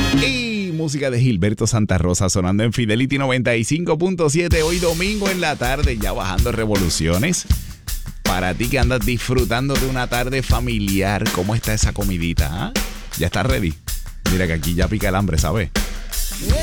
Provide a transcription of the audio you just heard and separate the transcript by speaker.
Speaker 1: Y música de Gilberto Santa Rosa sonando en Fidelity 95.7 hoy domingo en la tarde, ya bajando revoluciones. Para ti que andas disfrutando de una tarde familiar, ¿cómo está esa comidita? ¿Ah? ¿Ya estás ready? Mira que aquí ya pica el hambre, ¿sabes?